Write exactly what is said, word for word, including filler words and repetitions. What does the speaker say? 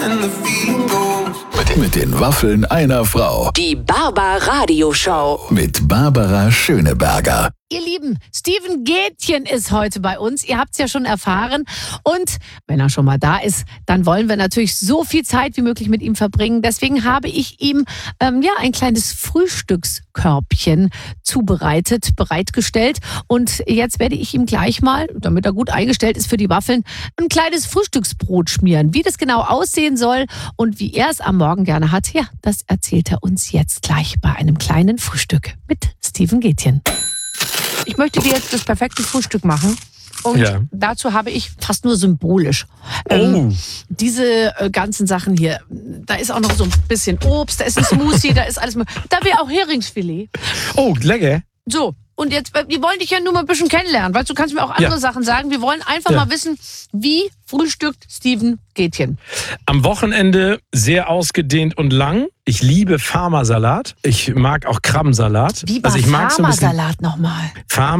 Mit, mit den Waffeln einer Frau. Die Barbar-Radio-Show. Mit Barbara Schöneberger. Ihr Lieben, Steven Gätjen ist heute bei uns. Ihr habt es ja schon erfahren. Und wenn er schon mal da ist, dann wollen wir natürlich so viel Zeit wie möglich mit ihm verbringen. Deswegen habe ich ihm ähm, ja ein kleines Frühstückskörbchen zubereitet, bereitgestellt. Und jetzt werde ich ihm gleich mal, damit er gut eingestellt ist für die Waffeln, ein kleines Frühstücksbrot schmieren. Wie das genau aussehen soll und wie er es am Morgen gerne hat, ja, das erzählt er uns jetzt gleich bei einem kleinen Frühstück mit Steven Gätjen. Ich möchte dir jetzt das perfekte Frühstück machen. Und ja. dazu habe ich fast nur symbolisch Oh. ähm, diese äh, ganzen Sachen hier. Da ist auch noch so ein bisschen Obst, da ist ein Smoothie, da ist alles. Da wäre auch Heringsfilet. Oh, lecker. So, und jetzt, äh, wir wollen dich ja nur mal ein bisschen kennenlernen, weil du kannst mir auch andere Ja. Sachen sagen. Wir wollen einfach Ja. mal wissen, wie frühstückt Steven Gätjen. Am Wochenende sehr ausgedehnt und lang. Ich liebe Farmersalat. Ich mag auch Krabbensalat. Wie bei also ich mag so ein bisschen Farmersalat nochmal. Farmer